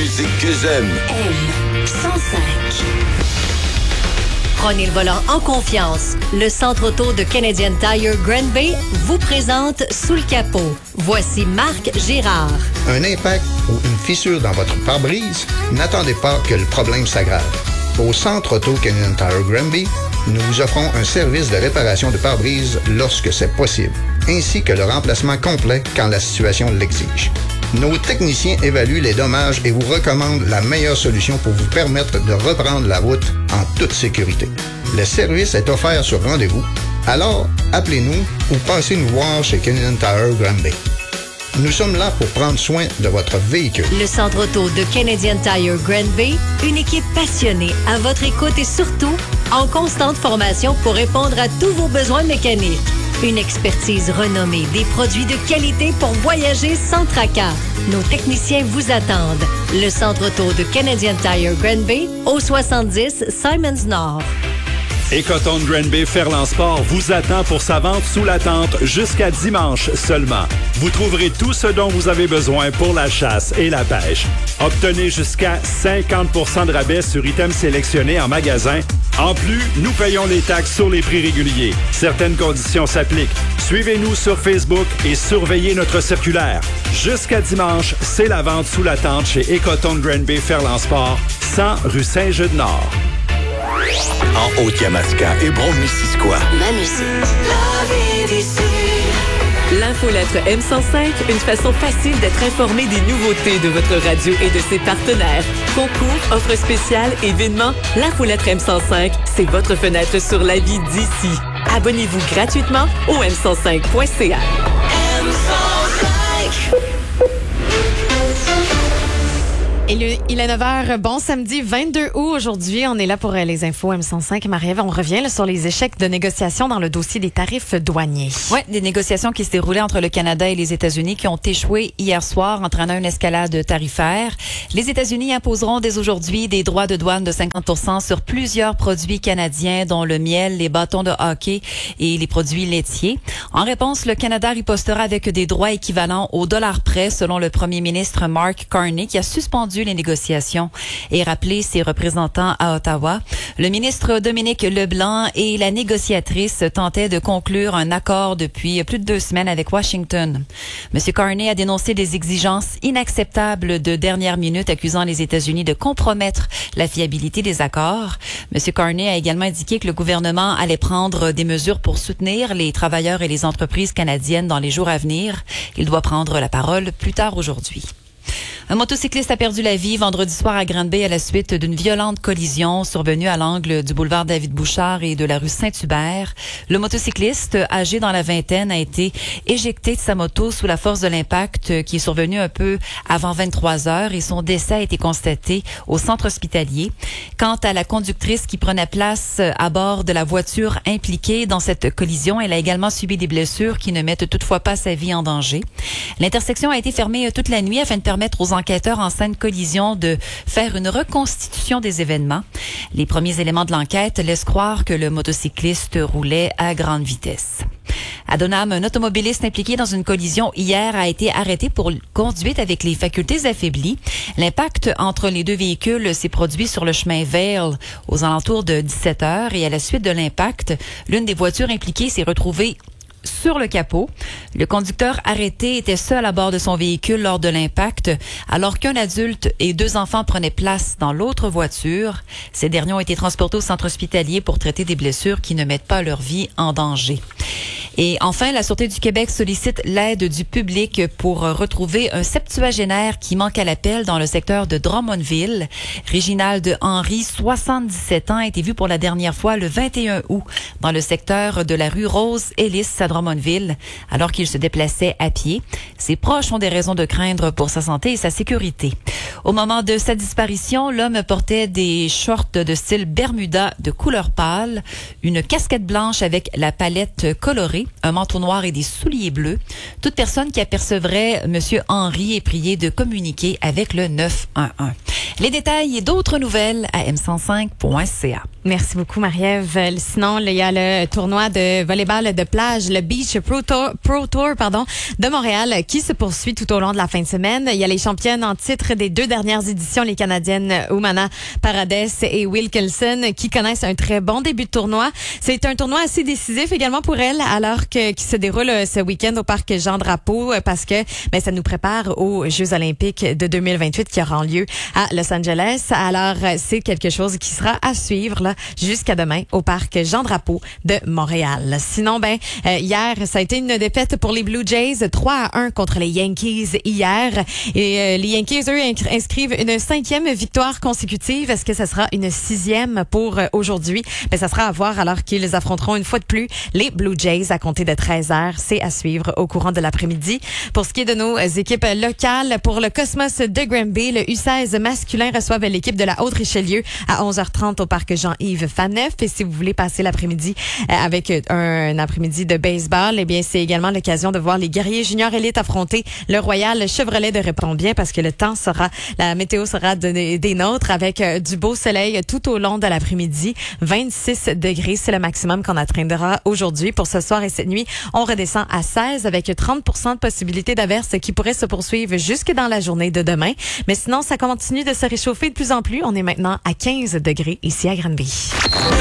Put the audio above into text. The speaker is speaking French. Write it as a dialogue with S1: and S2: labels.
S1: musique que j'aime.
S2: M105.
S3: Prenez le volant en confiance. Le centre auto de Canadian Tire Grand Bay vous présente Sous le capot. Voici Marc Girard.
S4: Un impact ou une fissure dans votre pare-brise? N'attendez pas que le problème s'aggrave. Au centre auto Canadian Tire Grand Bay, nous vous offrons un service de réparation de pare-brise lorsque c'est possible, ainsi que le remplacement complet quand la situation l'exige. Nos techniciens évaluent les dommages et vous recommandent la meilleure solution pour vous permettre de reprendre la route en toute sécurité. Le service est offert sur rendez-vous, alors appelez-nous ou passez nous voir chez Canadian Tire Grand Bay. Nous sommes là pour prendre soin de votre véhicule.
S3: Le centre auto de Canadian Tire Grand Bay, une équipe passionnée à votre écoute et surtout en constante formation pour répondre à tous vos besoins mécaniques. Une expertise renommée, des produits de qualité pour voyager sans tracas. Nos techniciens vous attendent. Le centre auto de Canadian Tire Grand Bay, au 70 Simons Nord.
S5: Écoton Grand Bay Ferland Sport vous attend pour sa vente sous la tente jusqu'à dimanche seulement. Vous trouverez tout ce dont vous avez besoin pour la chasse et la pêche. Obtenez jusqu'à 50% de rabais sur items sélectionnés en magasin. En plus, nous payons les taxes sur les prix réguliers. Certaines conditions s'appliquent. Suivez-nous sur Facebook et surveillez notre circulaire. Jusqu'à dimanche, c'est la vente sous la tente chez Écoton Grand Bay Ferland Sport, 100 rue Saint-Jean-de-Nord.
S1: En Haute-Yamaska et Brome-Missisquoi.
S2: Ma musique.
S6: L'infolettre M105, une façon facile d'être informé des nouveautés de votre radio et de ses partenaires. Concours, offres spéciales, événements, l'infolettre M105, c'est votre fenêtre sur la vie d'ici. Abonnez-vous gratuitement au m105.ca.
S7: Il est 9h. Bon samedi 22 août aujourd'hui. On est là pour les infos M105. Marie-Ève, on revient là, sur les échecs de négociation dans le dossier des tarifs douaniers.
S8: Oui, des négociations qui se déroulaient entre le Canada et les États-Unis qui ont échoué hier soir, entraînant une escalade tarifaire. Les États-Unis imposeront dès aujourd'hui des droits de douane de 50% sur plusieurs produits canadiens, dont le miel, les bâtons de hockey et les produits laitiers. En réponse, le Canada ripostera avec des droits équivalents au dollar près, selon le premier ministre Mark Carney, qui a suspendu les négociations et rappelé ses représentants à Ottawa. Le ministre Dominique Leblanc et la négociatrice tentaient de conclure un accord depuis plus de 2 semaines avec Washington. M. Carney a dénoncé des exigences inacceptables de dernière minute, accusant les États-Unis de compromettre la fiabilité des accords. M. Carney a également indiqué que le gouvernement allait prendre des mesures pour soutenir les travailleurs et les entreprises canadiennes dans les jours à venir. Il doit prendre la parole plus tard aujourd'hui. Un motocycliste a perdu la vie vendredi soir à Grand Bay à la suite d'une violente collision survenue à l'angle du boulevard David-Bouchard et de la rue Saint-Hubert. Le motocycliste, âgé dans la vingtaine, a été éjecté de sa moto sous la force de l'impact qui est survenu un peu avant 23 heures et son décès a été constaté au centre hospitalier. Quant à la conductrice qui prenait place à bord de la voiture impliquée dans cette collision, elle a également subi des blessures qui ne mettent toutefois pas sa vie en danger. L'intersection a été fermée toute la nuit afin de permettre aux enquêteurs en scène collision de faire une reconstitution des événements. Les premiers éléments de l'enquête laissent croire que le motocycliste roulait à grande vitesse. À Donham, un automobiliste impliqué dans une collision hier a été arrêté pour conduite avec les facultés affaiblies. L'impact entre les deux véhicules s'est produit sur le chemin Vail aux alentours de 17 heures et à la suite de l'impact, l'une des voitures impliquées s'est retrouvée sur le capot. Le conducteur arrêté était seul à bord de son véhicule lors de l'impact, alors qu'un adulte et 2 enfants prenaient place dans l'autre voiture. Ces derniers ont été transportés au centre hospitalier pour traiter des blessures qui ne mettent pas leur vie en danger. Et enfin, la Sûreté du Québec sollicite l'aide du public pour retrouver un septuagénaire qui manque à l'appel dans le secteur de Drummondville. Réginald Henry, 77 ans, a été vu pour la dernière fois le 21 août dans le secteur de la rue Rose-Ellis à Drummondville, alors qu'il se déplaçait à pied. Ses proches ont des raisons de craindre pour sa santé et sa sécurité. Au moment de sa disparition, l'homme portait des shorts de style Bermuda de couleur pâle, une casquette blanche avec la palette colorée, un manteau noir et des souliers bleus. Toute personne qui apercevrait M. Henry est priée de communiquer avec le 911. Les détails et d'autres nouvelles à m105.ca.
S7: Merci beaucoup, Marie-Ève. Sinon, il y a le tournoi de volleyball de plage, le Beach Pro Tour, de Montréal, qui se poursuit tout au long de la fin de semaine. Il y a les championnes en titre des 2 dernières éditions, les Canadiennes Umana Paredes et Wilkinson, qui connaissent un très bon début de tournoi. C'est un tournoi assez décisif également pour elles, alors qui se déroule ce week-end au parc Jean-Drapeau, parce que ça nous prépare aux Jeux olympiques de 2028 qui auront lieu à Los Angeles. Alors, c'est quelque chose qui sera à suivre là, jusqu'à demain au parc Jean-Drapeau de Montréal. Sinon, hier, ça a été une défaite pour les Blue Jays, 3-1 contre les Yankees hier. Et les Yankees, eux, inscrivent une 5e victoire consécutive. Est-ce que ça sera une 6e pour aujourd'hui? Ça sera à voir alors qu'ils affronteront une fois de plus les Blue Jays à compter de 13h. C'est à suivre au courant de l'après-midi. Pour ce qui est de nos équipes locales, pour le Cosmos de Granby, le U16 masculin reçoivent l'équipe de la Haute-Richelieu à 11h30 au parc Jean-Yves Faneuf. Et si vous voulez passer l'après-midi avec un après-midi de baseball, c'est également l'occasion de voir les guerriers juniors élites affronter le Royal Chevrolet de Répond-Bien, parce que la météo sera des nôtres avec du beau soleil tout au long de l'après-midi. 26 degrés, c'est le maximum qu'on atteindra aujourd'hui. Pour ce soir et cette nuit, on redescend à 16 avec 30% de possibilité d'averse qui pourrait se poursuivre jusque dans la journée de demain. Mais sinon, ça continue de se réchauffer de plus en plus. On est maintenant à 15 degrés ici à Granby.